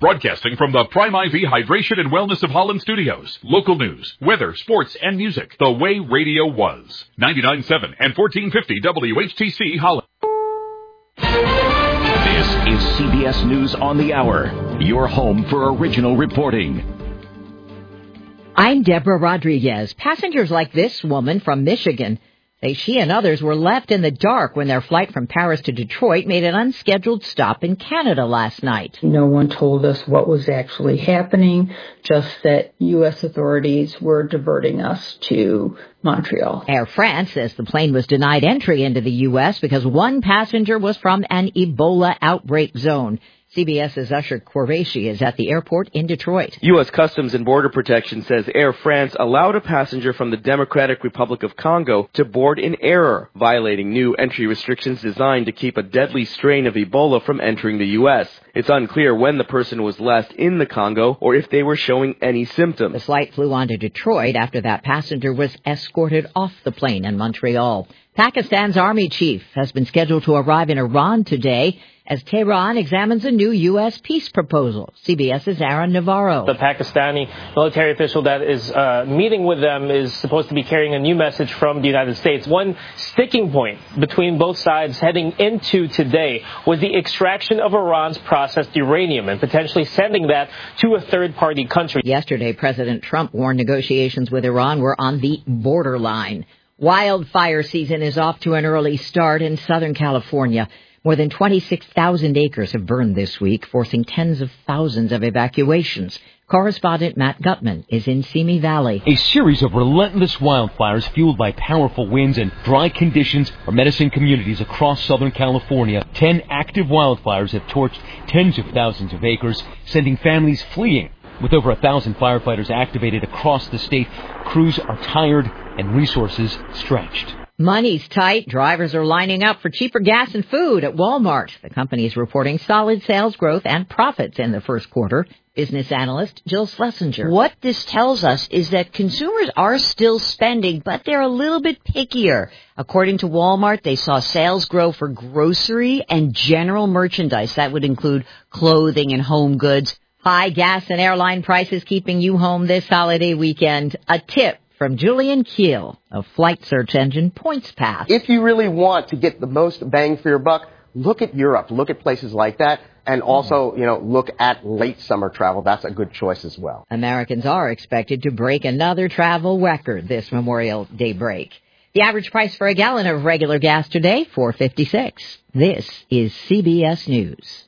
Broadcasting from the Prime IV Hydration and Wellness of Holland Studios. Local news, weather, sports, and music. The way radio was. 99.7 and 1450 WHTC Holland. This is CBS News on the Hour. Your home for original reporting. I'm Deborah Rodriguez. Passengers like this woman from Michigan say she and others were left in the dark when their flight from Paris to Detroit made an unscheduled stop in Canada last night. No one told us what was actually happening, just that U.S. authorities were diverting us to Montreal. Air France says the plane was denied entry into the U.S. because one passenger was from an Ebola outbreak zone. CBS's Usher Qureshi is at the airport in Detroit. U.S. Customs and Border Protection says Air France allowed a passenger from the Democratic Republic of Congo to board in error, violating new entry restrictions designed to keep a deadly strain of Ebola from entering the U.S. It's unclear when the person was last in the Congo or if they were showing any symptoms. The flight flew on to Detroit after that passenger was escorted off the plane in Montreal. Pakistan's army chief has been scheduled to arrive in Iran today as Tehran examines a new U.S. peace proposal. CBS's Aaron Navarro. The Pakistani military official that is meeting with them is supposed to be carrying a new message from the United States. One sticking point between both sides heading into today was the extraction of Iran's processed uranium and potentially sending that to a third-party country. Yesterday, President Trump warned negotiations with Iran were on the borderline. Wildfire season is off to an early start in Southern California. More than 26,000 acres have burned this week, forcing tens of thousands of evacuations. Correspondent Matt Gutman is in Simi Valley. A series of relentless wildfires fueled by powerful winds and dry conditions are menacing communities across Southern California. 10 active wildfires have torched tens of thousands of acres, sending families fleeing. With over 1,000 firefighters activated across the state, crews are tired and resources stretched. Money's tight. Drivers are lining up for cheaper gas and food at Walmart. The company is reporting solid sales growth and profits in the first quarter. Business analyst Jill Schlesinger. What this tells us is that consumers are still spending, but they're a little bit pickier. According to Walmart, they saw sales grow for grocery and general merchandise. That would include clothing and home goods. High gas and airline prices keeping you home this holiday weekend. A tip from Julian Keel of flight search engine PointsPath. If you really want to get the most bang for your buck, look at Europe, look at places like that, and also, look at late summer travel. That's a good choice as well. Americans are expected to break another travel record this Memorial Day break. The average price for a gallon of regular gas today, $4.56. This is CBS News.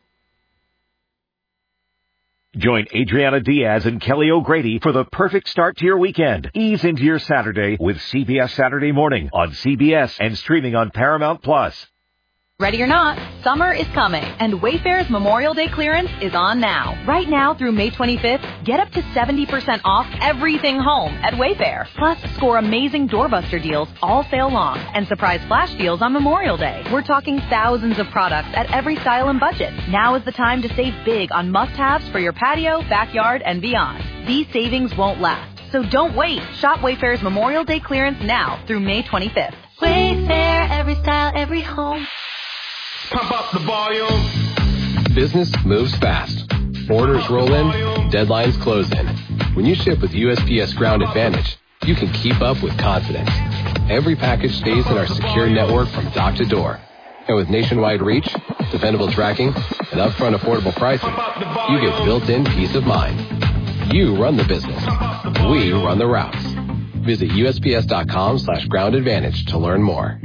Join Adriana Diaz and Kelly O'Grady for the perfect start to your weekend. Ease into your Saturday with CBS Saturday Morning on CBS and streaming on Paramount Plus. Ready or not, summer is coming, and Wayfair's Memorial Day clearance is on now. Right now through May 25th, get up to 70% off everything home at Wayfair. Plus, score amazing doorbuster deals all sale long and surprise flash deals on Memorial Day. We're talking thousands of products at every style and budget. Now is the time to save big on must-haves for your patio, backyard, and beyond. These savings won't last, so don't wait. Shop Wayfair's Memorial Day clearance now through May 25th. Wayfair, every style, every home. Pump up the volume. Business moves fast. Orders roll in, deadlines close in. When you ship with USPS Ground Advantage, you can keep up with confidence. Every package stays in our secure network from dock to door. And with nationwide reach, dependable tracking, and upfront affordable pricing, you get built-in peace of mind. You run the business. We run the routes. Visit USPS.com/Ground Advantage to learn more.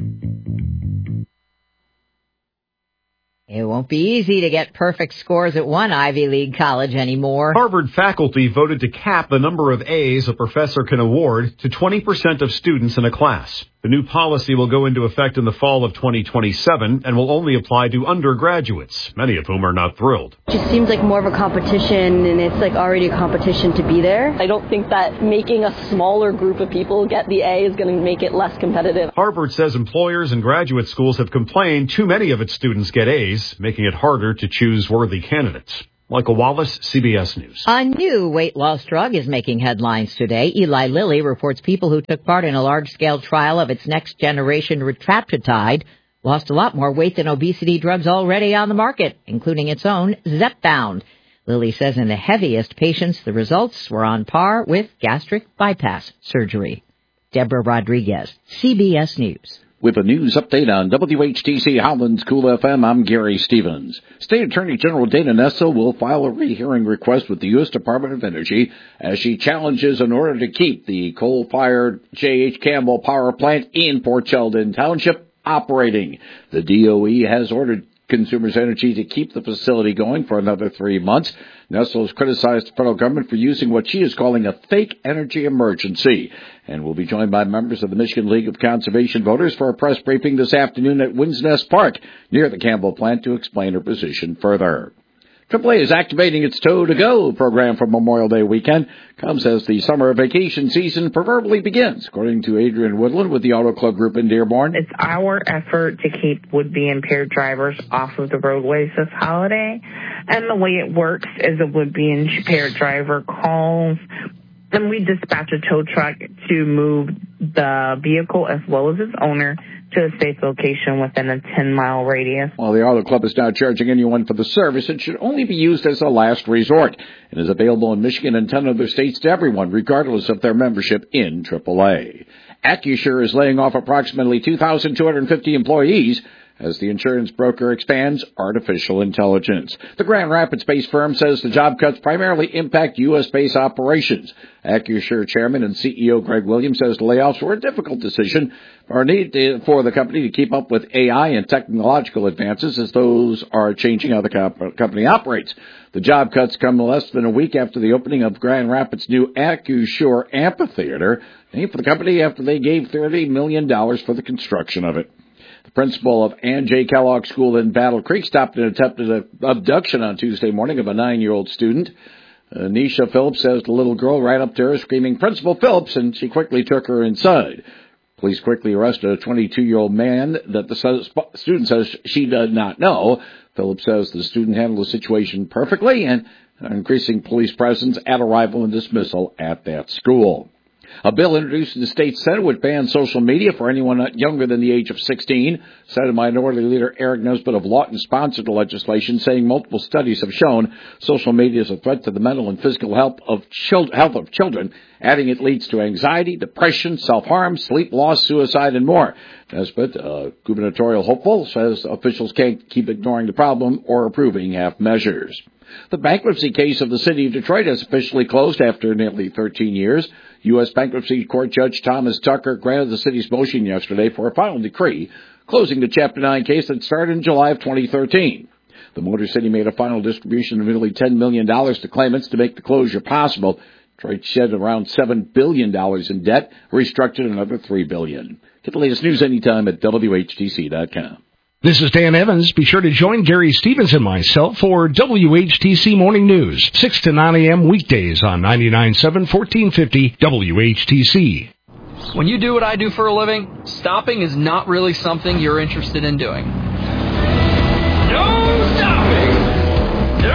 It won't be easy to get perfect scores at one Ivy League college anymore. Harvard faculty voted to cap the number of A's a professor can award to 20% of students in a class. The new policy will go into effect in the fall of 2027 and will only apply to undergraduates, many of whom are not thrilled. It just seems like more of a competition, and it's like already a competition to be there. I don't think that making a smaller group of people get the A is going to make it less competitive. Harvard says employers and graduate schools have complained too many of its students get A's, making it harder to choose worthy candidates. Michael Wallace, CBS News. A new weight loss drug is making headlines today. Eli Lilly reports people who took part in a large-scale trial of its next-generation retatrutide lost a lot more weight than obesity drugs already on the market, including its own Zepbound. Lilly says in the heaviest patients, the results were on par with gastric bypass surgery. Deborah Rodriguez, CBS News. With a news update on WHTC Holland's Cool FM, I'm Gary Stevens. State Attorney General Dana Nessel will file a rehearing request with the U.S. Department of Energy as she challenges an order to keep the coal-fired J.H. Campbell power plant in Port Sheldon Township operating. The DOE has ordered Consumers Energy to keep the facility going for another 3 months. Nessel has criticized the federal government for using what she is calling a fake energy emergency, and will be joined by members of the Michigan League of Conservation Voters for a press briefing this afternoon at Winds Nest Park near the Campbell plant to explain her position further. AAA is activating its Tow to Go program for Memorial Day weekend. Comes as the summer vacation season proverbially begins, according to Adrian Woodland with the Auto Club Group in Dearborn. It's our effort to keep would-be impaired drivers off of the roadways this holiday. And the way it works is a would-be impaired driver calls, and we dispatch a tow truck to move the vehicle as well as its owner to a safe location within a 10-mile radius. While the Auto Club is now charging anyone for the service, it should only be used as a last resort and is available in Michigan and 10 other states to everyone, regardless of their membership in AAA. Accusure is laying off approximately 2,250 employees as the insurance broker expands artificial intelligence. The Grand Rapids-based firm says the job cuts primarily impact U.S.-based operations. Accusure chairman and CEO Greg Williams says the layoffs were a difficult decision for the company to keep up with AI and technological advances as those are changing how the company operates. The job cuts come less than a week after the opening of Grand Rapids' new Accusure Amphitheater, named for the company after they gave $30 million for the construction of it. The principal of Ann J. Kellogg School in Battle Creek stopped an attempted abduction on Tuesday morning of a 9-year-old student. Nisha Phillips says the little girl ran up to her screaming, "Principal Phillips," and she quickly took her inside. Police quickly arrested a 22-year-old man that the student says she does not know. Phillips says the student handled the situation perfectly and increasing police presence at arrival and dismissal at that school. A bill introduced in the state Senate would ban social media for anyone younger than the age of 16. Senate Minority Leader Eric Nosbutt of Lawton sponsored the legislation, saying multiple studies have shown social media is a threat to the mental and physical health of children, adding it leads to anxiety, depression, self-harm, sleep loss, suicide, and more. Nosbutt, gubernatorial hopeful, says officials can't keep ignoring the problem or approving half measures. The bankruptcy case of the city of Detroit has officially closed after nearly 13 years. U.S. Bankruptcy Court Judge Thomas Tucker granted the city's motion yesterday for a final decree, closing the Chapter 9 case that started in July of 2013. The Motor City made a final distribution of nearly $10 million to claimants to make the closure possible. Detroit shed around $7 billion in debt, restructured another $3 billion. Get the latest news anytime at WHTC.com. This is Dan Evans. Be sure to join Gary Stevens and myself for WHTC Morning News, 6 to 9 a.m. weekdays on 99.7 1450 WHTC. When you do what I do for a living, stopping is not really something you're interested in doing. No stopping! No!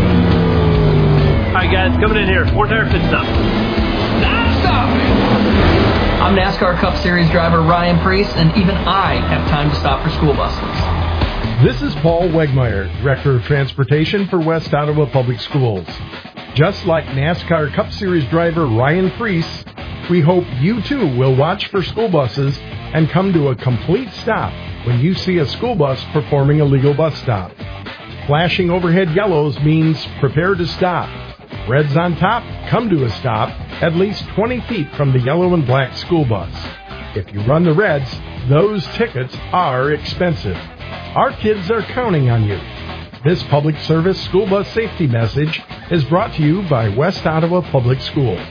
Alright guys, coming in here. 4-tire pit stop. Not stopping! I'm NASCAR Cup Series driver Ryan Preece, and even I have time to stop for school buses. This is Paul Wegmeyer, Director of Transportation for West Ottawa Public Schools. Just like NASCAR Cup Series driver Ryan Preece, we hope you too will watch for school buses and come to a complete stop when you see a school bus performing a legal bus stop. Flashing overhead yellows means prepare to stop. Reds on top, come to a stop at least 20 feet from the yellow and black school bus. If you run the reds, those tickets are expensive. Our kids are counting on you. This public service school bus safety message is brought to you by West Ottawa Public Schools.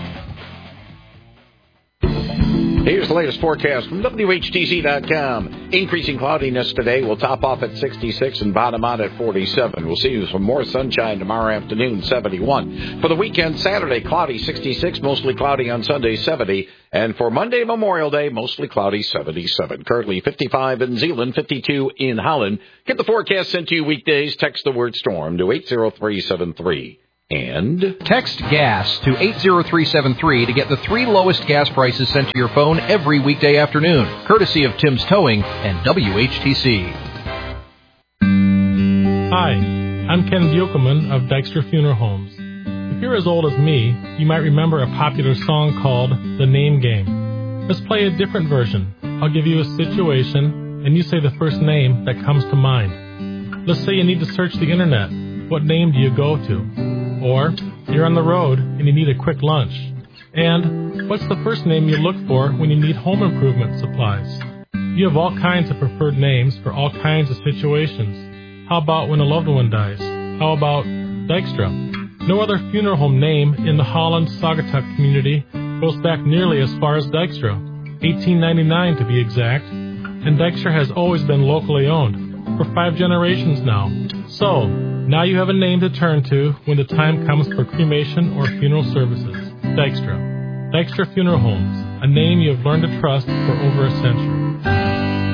Here's the latest forecast from WHTC.com. Increasing cloudiness today will top off at 66 and bottom out at 47. We'll see some more sunshine tomorrow afternoon, 71. For the weekend, Saturday, cloudy, 66, mostly cloudy on Sunday, 70. And for Monday, Memorial Day, mostly cloudy, 77. Currently 55 in Zeeland, 52 in Holland. Get the forecast sent to you weekdays. Text the word storm to 80373. And text GAS to 80373 to get the 3 lowest gas prices sent to your phone every weekday afternoon, courtesy of Tim's Towing and WHTC. Hi, I'm Ken Buchelman of Dykstra Funeral Homes. If you're as old as me, you might remember a popular song called The Name Game. Let's play a different version. I'll give you a situation, and you say the first name that comes to mind. Let's say you need to search the internet. What name do you go to? Or you're on the road and you need a quick lunch. And what's the first name you look for when you need home improvement supplies? You have all kinds of preferred names for all kinds of situations. How about when a loved one dies? How about Dykstra? No other funeral home name in the Holland-Saugatuck community goes back nearly as far as Dykstra, 1899 to be exact, and Dykstra has always been locally owned, for 5 generations now. So, now you have a name to turn to when the time comes for cremation or funeral services. Dykstra. Dykstra Funeral Homes, a name you have learned to trust for over a century.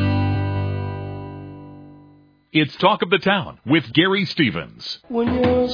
It's Talk of the Town with Gary Stevens. When you're